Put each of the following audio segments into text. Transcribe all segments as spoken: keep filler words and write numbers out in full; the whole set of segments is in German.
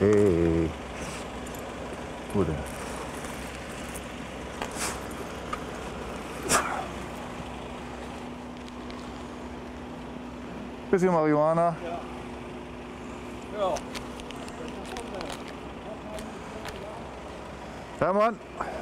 Hey. Gute. Bisschen Marihuana. Ja. Ja. Hermann.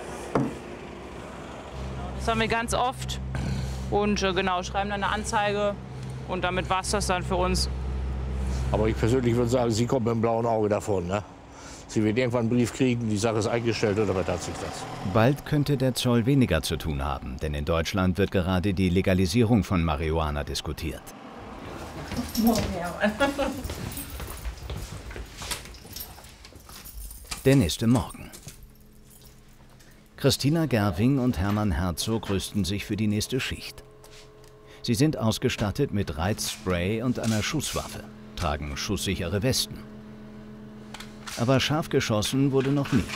Das haben wir ganz oft und äh, genau, schreiben dann eine Anzeige und damit war es das dann für uns. Aber ich persönlich würde sagen, sie kommt mit dem blauen Auge davon. Ne? Sie wird irgendwann einen Brief kriegen, die Sache ist eingestellt oder was hat sich das? Bald könnte der Zoll weniger zu tun haben, denn in Deutschland wird gerade die Legalisierung von Marihuana diskutiert. Der nächste Morgen. Christina Gerwing und Hermann Herzog rüsten sich für die nächste Schicht. Sie sind ausgestattet mit Reizspray und einer Schusswaffe, tragen schusssichere Westen. Aber scharf geschossen wurde noch nie.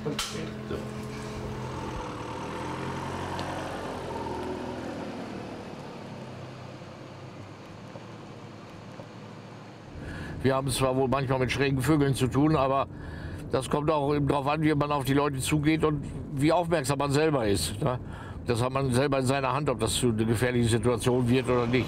Wir haben es zwar wohl manchmal mit schrägen Vögeln zu tun, aber das kommt auch darauf an, wie man auf die Leute zugeht und wie aufmerksam man selber ist. Ne? Das hat man selber in seiner Hand, ob das zu einer gefährlichen Situation wird oder nicht.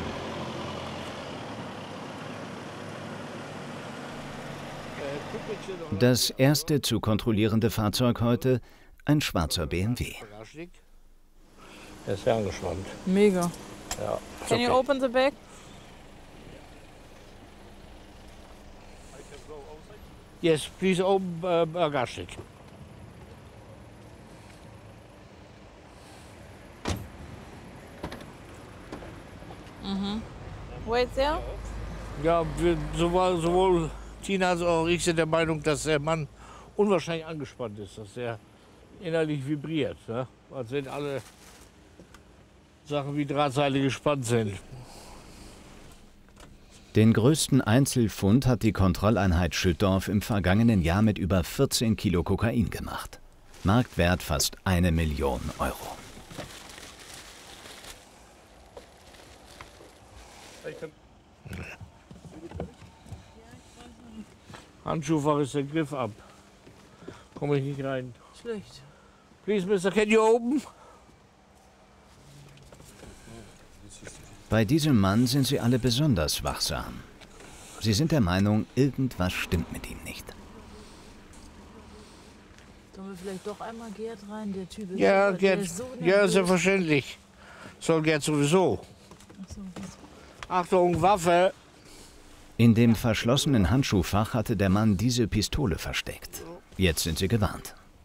Das erste zu kontrollierende Fahrzeug heute, ein schwarzer B M W. Er ist sehr angespannt. Mega. Ja, Can you okay. open the bag? Yes, please open uh, Bagaschnik. Mhm. Wait there. Ja, wir, sowohl, sowohl Tina als auch ich sind der Meinung, dass der Mann unwahrscheinlich angespannt ist, dass er innerlich vibriert. Ne? Als wenn alle Sachen wie Drahtseile gespannt sind. Den größten Einzelfund hat die Kontrolleinheit Schüttorf im vergangenen Jahr mit über vierzehn Kilo Kokain gemacht. Marktwert fast eine Million Euro. Handschuhfach ist der Griff ab. Komme ich nicht rein. Schlecht. Please, Mister, can you open? Bei diesem Mann sind sie alle besonders wachsam. Sie sind der Meinung, irgendwas stimmt mit ihm nicht. Sollen wir vielleicht doch einmal Gerd rein? Der Typ ist Ja, der Gerd, ist so ja, nervös. selbstverständlich. Soll Gerd sowieso. Ach so. Achtung, Waffe! In dem verschlossenen Handschuhfach hatte der Mann diese Pistole versteckt. Jetzt sind sie gewarnt.